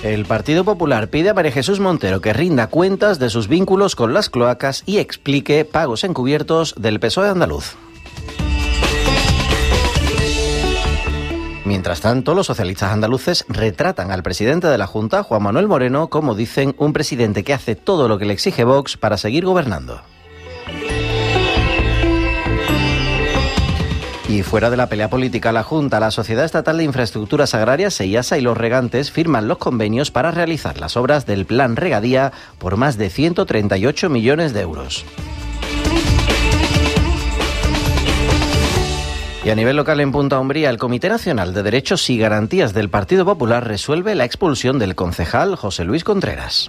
El Partido Popular pide a María Jesús Montero que rinda cuentas de sus vínculos con las cloacas y explique pagos encubiertos del PSOE andaluz. Mientras tanto, los socialistas andaluces retratan al presidente de la Junta, Juan Manuel Moreno, como dicen, un presidente que hace todo lo que le exige Vox para seguir gobernando. Y fuera de la pelea política, la Junta, la Sociedad Estatal de Infraestructuras Agrarias, SEIASA, y los regantes firman los convenios para realizar las obras del Plan Regadía por más de 138 millones de euros. Y a nivel local en Punta Umbría, el Comité Nacional de Derechos y Garantías del Partido Popular resuelve la expulsión del concejal José Luis Contreras.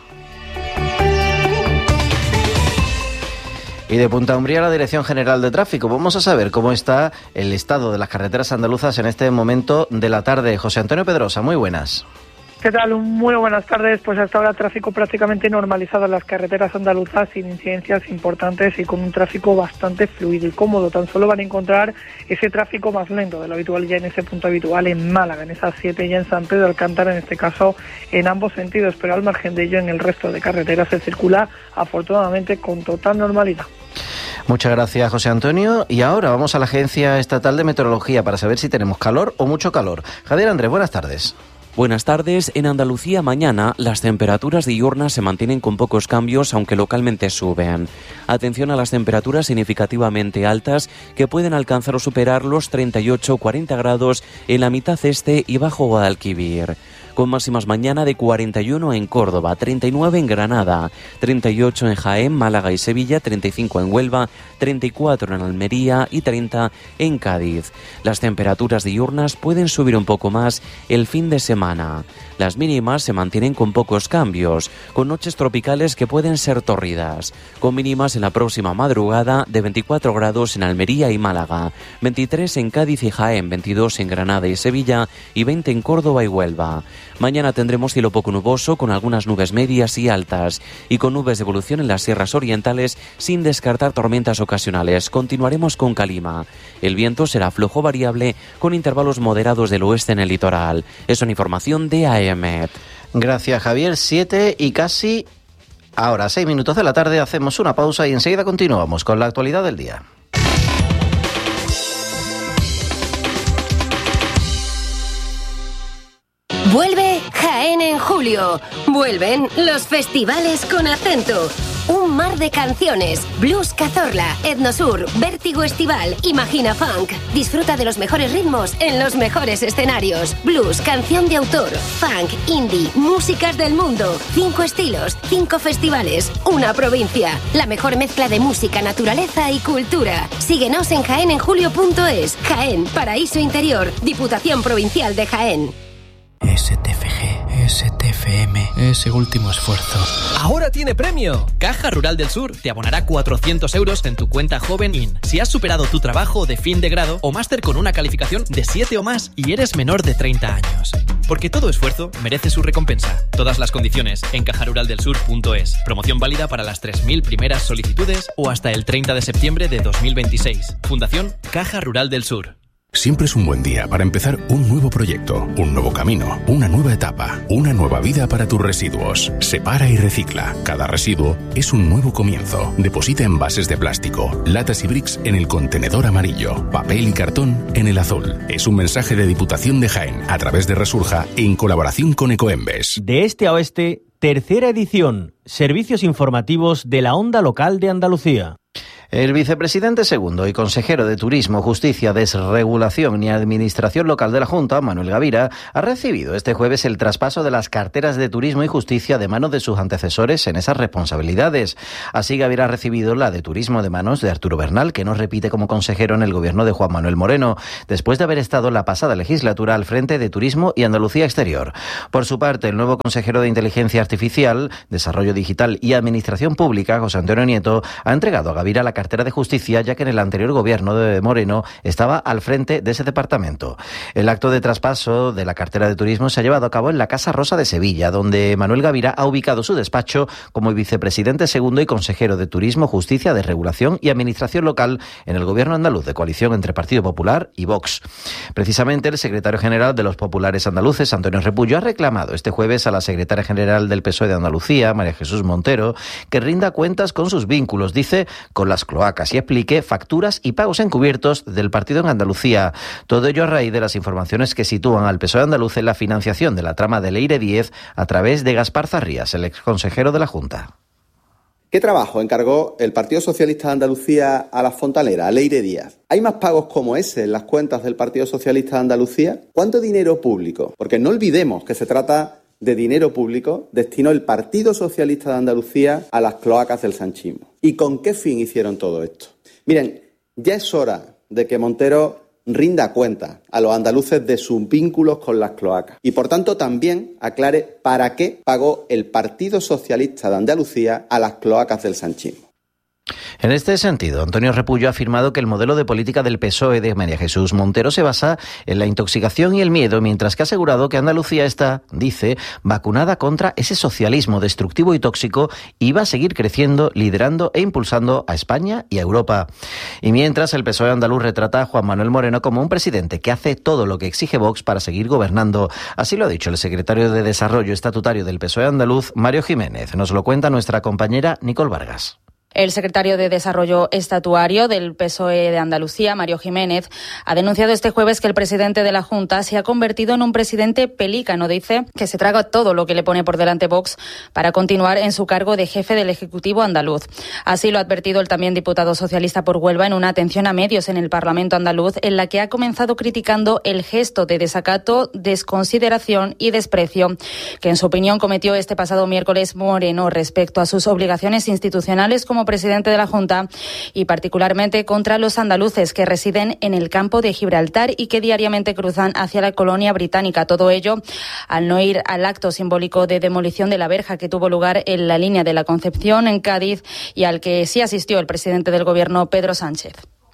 Y de Punta Umbría a la Dirección General de Tráfico. Vamos a saber cómo está el estado de las carreteras andaluzas en este momento de la tarde. José Antonio Pedrosa, muy buenas. ¿Qué tal? Muy buenas tardes. Pues hasta ahora tráfico prácticamente normalizado en las carreteras andaluzas, sin incidencias importantes y con un tráfico bastante fluido y cómodo. Tan solo van a encontrar ese tráfico más lento de lo habitual ya en ese punto habitual en Málaga, en esas 7 ya en San Pedro de Alcántara, en este caso en ambos sentidos, pero al margen de ello en el resto de carreteras se circula afortunadamente con total normalidad. Muchas gracias, José Antonio. Y ahora vamos a la Agencia Estatal de Meteorología para saber si tenemos calor o mucho calor. Javier Andrés, buenas tardes. Buenas tardes. En Andalucía mañana las temperaturas diurnas se mantienen con pocos cambios, aunque localmente suben. Atención a las temperaturas significativamente altas que pueden alcanzar o superar los 38 o 40 grados en la mitad este y bajo Guadalquivir. Con máximas mañana de 41 en Córdoba, 39 en Granada, 38 en Jaén, Málaga y Sevilla, 35 en Huelva, 34 en Almería y 30 en Cádiz. Las temperaturas diurnas pueden subir un poco más el fin de semana. Las mínimas se mantienen con pocos cambios, con noches tropicales que pueden ser tórridas, con mínimas en la próxima madrugada de 24 grados en Almería y Málaga, 23 en Cádiz y Jaén, 22 en Granada y Sevilla y 20 en Córdoba y Huelva. Mañana tendremos cielo poco nuboso con algunas nubes medias y altas y con nubes de evolución en las sierras orientales sin descartar tormentas ocasionales. Continuaremos con calima. El viento será flojo variable con intervalos moderados del oeste en el litoral. Es una información de AEMET. Gracias, Javier. 7 y casi ahora 6 minutos de la tarde. Hacemos una pausa y enseguida continuamos con la actualidad del día. Vuelve Jaén en julio. Vuelven los festivales con acento. Un mar de canciones. Blues Cazorla, Etnosur, Vértigo Estival, Imagina Funk. Disfruta de los mejores ritmos en los mejores escenarios. Blues, canción de autor, funk, indie, músicas del mundo. 5 estilos, 5 festivales, una provincia. La mejor mezcla de música, naturaleza y cultura. Síguenos en jaenenjulio.es. Jaén, Paraíso Interior, Diputación Provincial de Jaén. STFG, STFM, ese último esfuerzo. ¡Ahora tiene premio! Caja Rural del Sur te abonará 400 euros en tu cuenta Joven IN si has superado tu trabajo de fin de grado o máster con una calificación de 7 o más y eres menor de 30 años. Porque todo esfuerzo merece su recompensa. Todas las condiciones en cajaruraldelsur.es. Promoción válida para las 3.000 primeras solicitudes o hasta el 30 de septiembre de 2026. Fundación Caja Rural del Sur. Siempre es un buen día para empezar un nuevo proyecto, un nuevo camino, una nueva etapa, una nueva vida para tus residuos. Separa y recicla. Cada residuo es un nuevo comienzo. Deposita envases de plástico, latas y bricks en el contenedor amarillo, papel y cartón en el azul. Es un mensaje de Diputación de Jaén a través de Resurja en colaboración con Ecoembes. De este a oeste, tercera edición. Servicios informativos de la Onda Local de Andalucía. El vicepresidente segundo y consejero de Turismo, Justicia, Desregulación y Administración Local de la Junta, Manuel Gavira, ha recibido este jueves el traspaso de las carteras de Turismo y Justicia de manos de sus antecesores en esas responsabilidades. Así, Gavira ha recibido la de Turismo de manos de Arturo Bernal, que no repite como consejero en el gobierno de Juan Manuel Moreno, después de haber estado la pasada legislatura al frente de Turismo y Andalucía Exterior. Por su parte, el nuevo consejero de Inteligencia Artificial, Desarrollo Digital y Administración Pública, José Antonio Nieto, ha entregado a Gavira la cartera de Justicia, ya que en el anterior gobierno de Moreno estaba al frente de ese departamento. El acto de traspaso de la cartera de Turismo se ha llevado a cabo en la Casa Rosa de Sevilla, donde Manuel Gavira ha ubicado su despacho como vicepresidente segundo y consejero de Turismo, Justicia, Desregulación y Administración Local en el gobierno andaluz de coalición entre Partido Popular y Vox. Precisamente el secretario general de los populares andaluces, Antonio Repullo, ha reclamado este jueves a la secretaria general del PSOE de Andalucía, María Jesús Montero, que rinda cuentas con sus vínculos, dice, con las cloacas y explique facturas y pagos encubiertos del partido en Andalucía. Todo ello a raíz de las informaciones que sitúan al PSOE andaluz en la financiación de la trama de Leire 10 a través de Gaspar Zarrías, el exconsejero de la Junta. ¿Qué trabajo encargó el Partido Socialista de Andalucía a la fontanera, a Leire Díaz? ¿Hay más pagos como ese en las cuentas del Partido Socialista de Andalucía? ¿Cuánto dinero público? Porque no olvidemos que se trata de dinero público destinó el Partido Socialista de Andalucía a las cloacas del sanchismo. ¿Y con qué fin hicieron todo esto? Miren, ya es hora de que Montero rinda cuenta a los andaluces de sus vínculos con las cloacas y, por tanto, también aclare para qué pagó el Partido Socialista de Andalucía a las cloacas del sanchismo. En este sentido, Antonio Repullo ha afirmado que el modelo de política del PSOE de María Jesús Montero se basa en la intoxicación y el miedo, mientras que ha asegurado que Andalucía está, dice, vacunada contra ese socialismo destructivo y tóxico y va a seguir creciendo, liderando e impulsando a España y a Europa. Y mientras, el PSOE andaluz retrata a Juan Manuel Moreno como un presidente que hace todo lo que exige Vox para seguir gobernando. Así lo ha dicho el secretario de Desarrollo Estatutario del PSOE andaluz, Mario Jiménez. Nos lo cuenta nuestra compañera Nicole Vargas. El secretario de Desarrollo Estatuario del PSOE de Andalucía, Mario Jiménez, ha denunciado este jueves que el presidente de la Junta se ha convertido en un presidente pelícano. Dice que se traga todo lo que le pone por delante Vox para continuar en su cargo de jefe del Ejecutivo andaluz. Así lo ha advertido el también diputado socialista por Huelva en una atención a medios en el Parlamento andaluz, en la que ha comenzado criticando el gesto de desacato, desconsideración y desprecio que, en su opinión, cometió este pasado miércoles Moreno respecto a sus obligaciones institucionales como presidente de la Junta y particularmente contra los andaluces que residen en el campo de Gibraltar y que diariamente cruzan hacia la colonia británica. Todo ello al no ir al acto simbólico de demolición de la verja que tuvo lugar en la línea de la Concepción en Cádiz y al que sí asistió el presidente del Gobierno, Pedro Sánchez.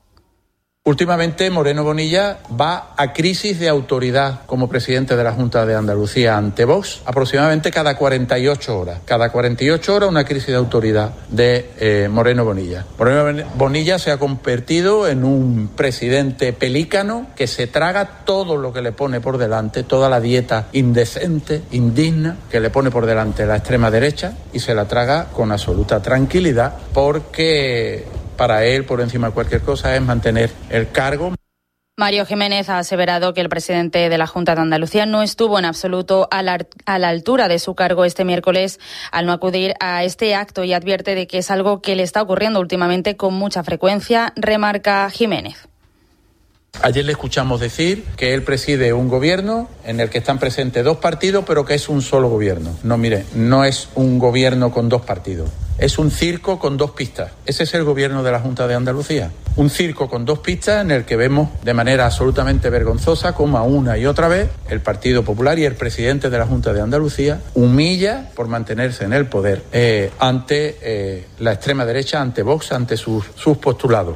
Últimamente Moreno Bonilla va a crisis de autoridad como presidente de la Junta de Andalucía ante Vox aproximadamente cada 48 horas. Cada 48 horas una crisis de autoridad de Moreno Bonilla. Moreno Bonilla se ha convertido en un presidente pelícano que se traga todo lo que le pone por delante, toda la dieta indecente, indigna que le pone por delante la extrema derecha y se la traga con absoluta tranquilidad porque para él, por encima de cualquier cosa, es mantener el cargo. Mario Jiménez ha aseverado que el presidente de la Junta de Andalucía no estuvo en absoluto a la altura de su cargo este miércoles al no acudir a este acto y advierte de que es algo que le está ocurriendo últimamente con mucha frecuencia, remarca Jiménez. Ayer le escuchamos decir que él preside un gobierno en el que están presentes dos partidos, pero que es un solo gobierno. No, mire, no es un gobierno con dos partidos. Es un circo con dos pistas. Ese es el gobierno de la Junta de Andalucía. Un circo con dos pistas en el que vemos de manera absolutamente vergonzosa cómo a una y otra vez el Partido Popular y el presidente de la Junta de Andalucía humilla por mantenerse en el poder ante la extrema derecha, ante Vox, ante sus postulados.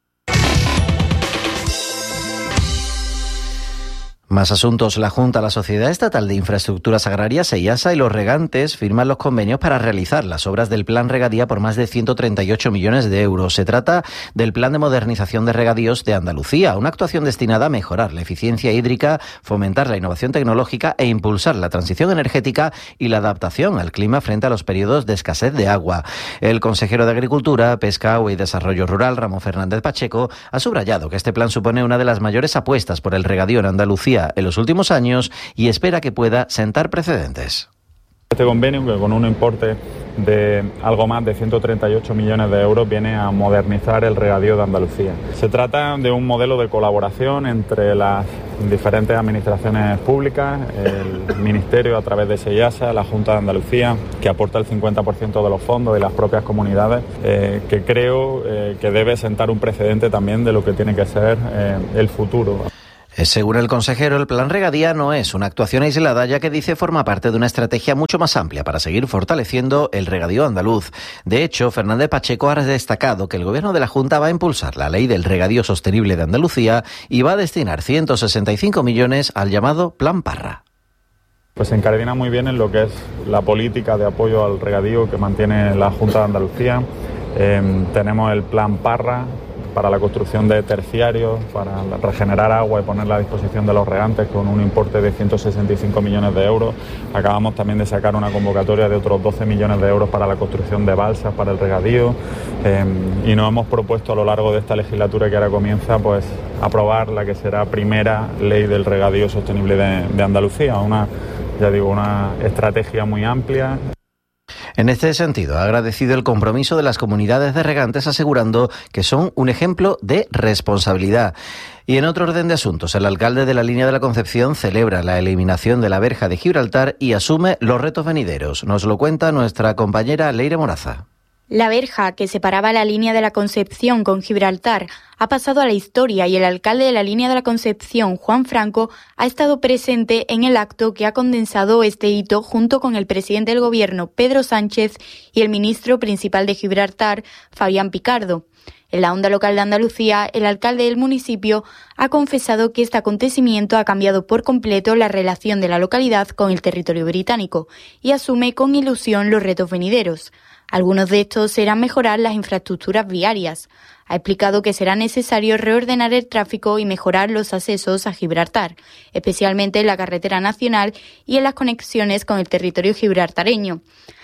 Más asuntos. La Junta, la Sociedad Estatal de Infraestructuras Agrarias, EIASA, y los regantes firman los convenios para realizar las obras del Plan Regadía por más de 138 millones de euros. Se trata del Plan de Modernización de Regadíos de Andalucía, una actuación destinada a mejorar la eficiencia hídrica, fomentar la innovación tecnológica e impulsar la transición energética y la adaptación al clima frente a los periodos de escasez de agua. El consejero de Agricultura, Pesca, Agua y Desarrollo Rural, Ramón Fernández Pacheco, ha subrayado que este plan supone una de las mayores apuestas por el regadío en Andalucía en los últimos años y espera que pueda sentar precedentes. Este convenio, que con un importe de algo más de 138 millones de euros, viene a modernizar el regadío de Andalucía. Se trata de un modelo de colaboración entre las diferentes administraciones públicas, el Ministerio a través de EIASA, la Junta de Andalucía, que aporta el 50% de los fondos, y las propias comunidades, que creo que debe sentar un precedente también de lo que tiene que ser el futuro. Según el consejero, el plan Regadía no es una actuación aislada, ya que dice forma parte de una estrategia mucho más amplia para seguir fortaleciendo el regadío andaluz. De hecho, Fernández Pacheco ha destacado que el Gobierno de la Junta va a impulsar la ley del regadío sostenible de Andalucía y va a destinar 165 millones al llamado Plan Parra. Pues se encardina muy bien en lo que es la política de apoyo al regadío que mantiene la Junta de Andalucía. Tenemos el Plan Parra para la construcción de terciarios, para regenerar agua y ponerla a disposición de los regantes con un importe de 165 millones de euros. Acabamos también de sacar una convocatoria de otros 12 millones de euros para la construcción de balsas para el regadío y nos hemos propuesto a lo largo de esta legislatura que ahora comienza pues aprobar la que será primera ley del regadío sostenible de Andalucía, una estrategia muy amplia. En este sentido, ha agradecido el compromiso de las comunidades de regantes, asegurando que son un ejemplo de responsabilidad. Y en otro orden de asuntos, el alcalde de la Línea de la Concepción celebra la eliminación de la verja de Gibraltar y asume los retos venideros. Nos lo cuenta nuestra compañera Leire Moraza. La verja que separaba la Línea de la Concepción con Gibraltar ha pasado a la historia y el alcalde de la Línea de la Concepción, Juan Franco, ha estado presente en el acto que ha condensado este hito junto con el presidente del Gobierno, Pedro Sánchez, y el ministro principal de Gibraltar, Fabián Picardo. En la onda local de Andalucía, el alcalde del municipio ha confesado que este acontecimiento ha cambiado por completo la relación de la localidad con el territorio británico y asume con ilusión los retos venideros. Algunos de estos serán mejorar las infraestructuras viarias. Ha explicado que será necesario reordenar el tráfico y mejorar los accesos a Gibraltar, especialmente en la carretera nacional y en las conexiones con el territorio gibraltareño,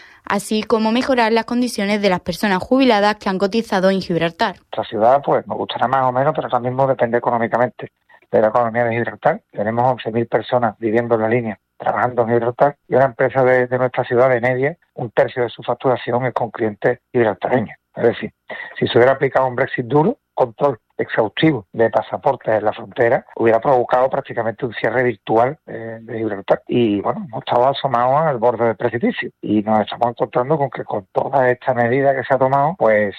así como mejorar las condiciones de las personas jubiladas que han cotizado en Gibraltar. La ciudad, pues, nos gustará más o menos, pero ahora mismo depende económicamente de la economía de Gibraltar. Tenemos 11.000 personas viviendo en la línea, trabajando en Gibraltar, y una empresa de nuestra ciudad de media, un tercio de su facturación es con clientes gibraltareños. Es decir, si se hubiera aplicado un Brexit duro, control exhaustivo de pasaportes en la frontera, hubiera provocado prácticamente un cierre virtual de Gibraltar. Y bueno, hemos estado asomados al borde del precipicio y nos estamos encontrando con que con toda esta medida que se ha tomado, pues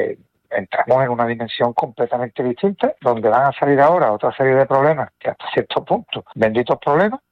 entramos en una dimensión completamente distinta, donde van a salir ahora otra serie de problemas, que hasta cierto punto, benditos problemas.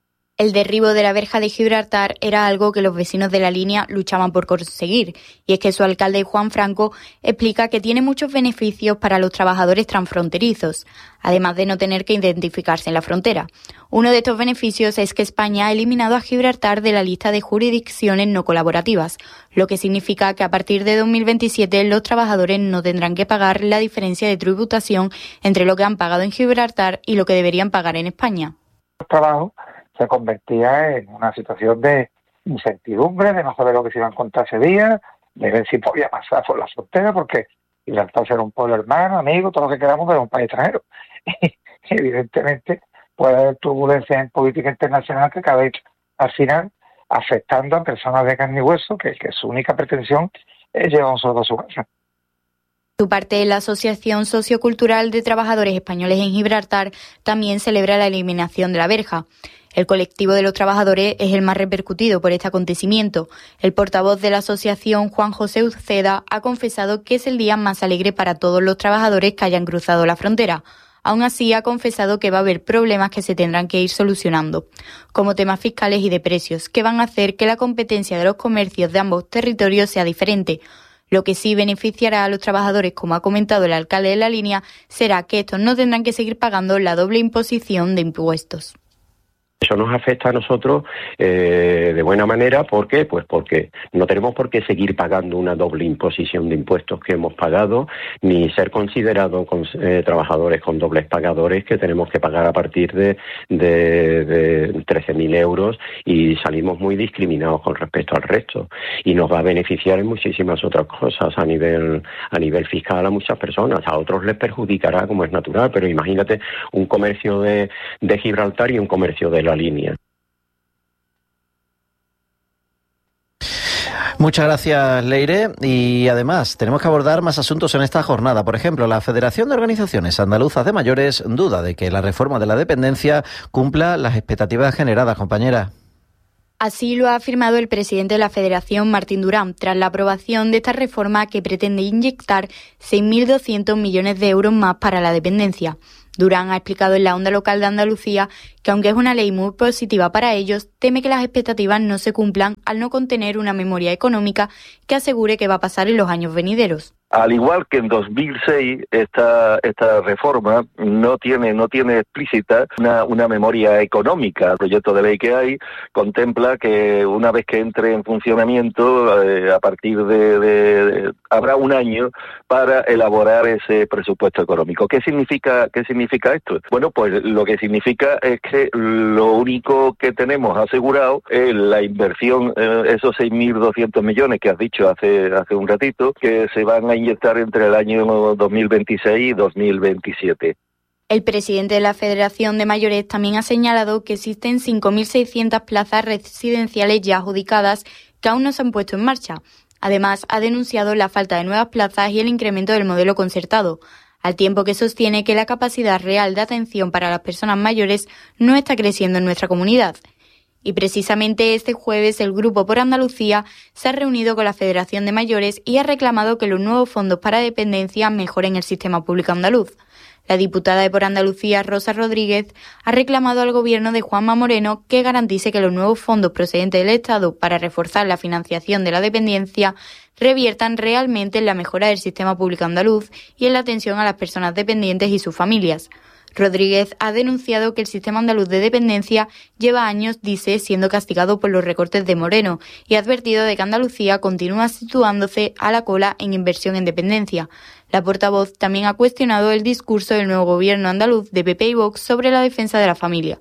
El derribo de la verja de Gibraltar era algo que los vecinos de la línea luchaban por conseguir, y es que su alcalde Juan Franco explica que tiene muchos beneficios para los trabajadores transfronterizos, además de no tener que identificarse en la frontera. Uno de estos beneficios es que España ha eliminado a Gibraltar de la lista de jurisdicciones no colaborativas, lo que significa que a partir de 2027 los trabajadores no tendrán que pagar la diferencia de tributación entre lo que han pagado en Gibraltar y lo que deberían pagar en España. Trabajo se convertía en una situación de incertidumbre, de no saber lo que se iba a encontrar ese día, de ver si podía pasar por la frontera, porque Gibraltar era un pueblo hermano, amigo, todo lo que queramos, pero un país extranjero. Y evidentemente puede haber turbulencias en política internacional que acabe al final afectando a personas de carne y hueso, que su única pretensión es llevar un sueldo a su casa. Por su parte, la Asociación Sociocultural de Trabajadores Españoles en Gibraltar también celebra la eliminación de la verja. El colectivo de los trabajadores es el más repercutido por este acontecimiento. El portavoz de la asociación, Juan José Uceda, ha confesado que es el día más alegre para todos los trabajadores que hayan cruzado la frontera. Aún así, ha confesado que va a haber problemas que se tendrán que ir solucionando, como temas fiscales y de precios, que van a hacer que la competencia de los comercios de ambos territorios sea diferente. Lo que sí beneficiará a los trabajadores, como ha comentado el alcalde de la línea, será que estos no tendrán que seguir pagando la doble imposición de impuestos. Eso nos afecta a nosotros de buena manera. ¿Por qué? Pues porque no tenemos por qué seguir pagando una doble imposición de impuestos que hemos pagado, ni ser considerados trabajadores con dobles pagadores que tenemos que pagar a partir de 13.000 euros y salimos muy discriminados con respecto al resto. Y nos va a beneficiar en muchísimas otras cosas a nivel fiscal a muchas personas. A otros les perjudicará, como es natural, pero imagínate un comercio de Gibraltar y un comercio de la línea. Muchas gracias, Leire. Y además, tenemos que abordar más asuntos en esta jornada. Por ejemplo, la Federación de Organizaciones Andaluzas de Mayores duda de que la reforma de la dependencia cumpla las expectativas generadas, compañera. Así lo ha afirmado el presidente de la Federación, Martín Durán, tras la aprobación de esta reforma que pretende inyectar 6.200 millones de euros más para la dependencia. Durán ha explicado en la Onda Local de Andalucía que aunque es una ley muy positiva para ellos, teme que las expectativas no se cumplan al no contener una memoria económica que asegure que va a pasar en los años venideros. Al igual que en 2006, esta reforma no tiene explícita una memoria económica. El proyecto de ley que hay contempla que una vez que entre en funcionamiento, a partir de habrá un año para elaborar ese presupuesto económico. ¿Qué significa esto? Bueno, pues lo que significa es que lo único que tenemos asegurado es la inversión, esos 6.200 millones que has dicho hace un ratito, que se van a inyectar entre el año 2026 y 2027. El presidente de la Federación de Mayores también ha señalado que existen 5.600 plazas residenciales ya adjudicadas que aún no se han puesto en marcha. Además, ha denunciado la falta de nuevas plazas y el incremento del modelo concertado, al tiempo que sostiene que la capacidad real de atención para las personas mayores no está creciendo en nuestra comunidad. Y precisamente este jueves el Grupo por Andalucía se ha reunido con la Federación de Mayores y ha reclamado que los nuevos fondos para dependencia mejoren el sistema público andaluz. La diputada de Por Andalucía, Rosa Rodríguez, ha reclamado al Gobierno de Juanma Moreno que garantice que los nuevos fondos procedentes del Estado para reforzar la financiación de la dependencia reviertan realmente en la mejora del sistema público andaluz y en la atención a las personas dependientes y sus familias. Rodríguez ha denunciado que el sistema andaluz de dependencia lleva años, dice, siendo castigado por los recortes de Moreno y ha advertido de que Andalucía continúa situándose a la cola en inversión en dependencia. La portavoz también ha cuestionado el discurso del nuevo gobierno andaluz de PP y Vox sobre la defensa de la familia.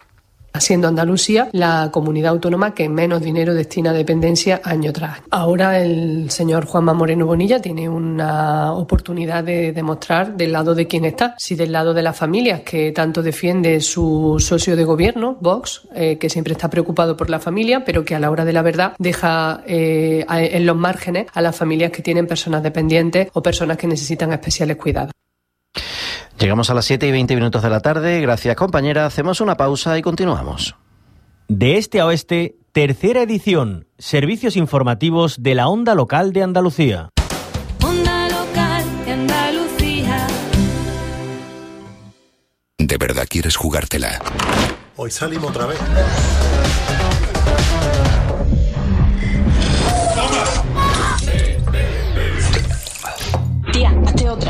Siendo Andalucía la comunidad autónoma que menos dinero destina a dependencia año tras año. Ahora el señor Juanma Moreno Bonilla tiene una oportunidad de demostrar del lado de quién está. Si del lado de las familias, que tanto defiende su socio de gobierno, Vox, que siempre está preocupado por la familia, pero que a la hora de la verdad deja en los márgenes a las familias que tienen personas dependientes o personas que necesitan especiales cuidados. Llegamos a las 7:20 de la tarde. Gracias, compañera. Hacemos una pausa y continuamos. De este a oeste, tercera edición. Servicios informativos de la Onda Local de Andalucía. Onda Local de Andalucía. ¿De verdad quieres jugártela? Hoy salimos otra vez. Tía, hazte otra.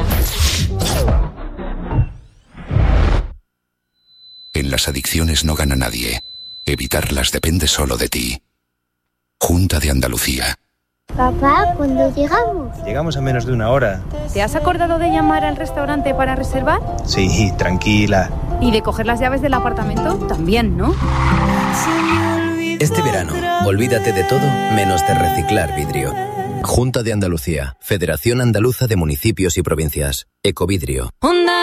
En las adicciones no gana nadie. Evitarlas depende solo de ti. Junta de Andalucía. Papá, ¿cuándo llegamos? Llegamos en menos de una hora. ¿Te has acordado de llamar al restaurante para reservar? Sí, tranquila. ¿Y de coger las llaves del apartamento? También, ¿no? Este verano, olvídate de todo menos de reciclar vidrio. Junta de Andalucía, Federación Andaluza de Municipios y Provincias, Ecovidrio.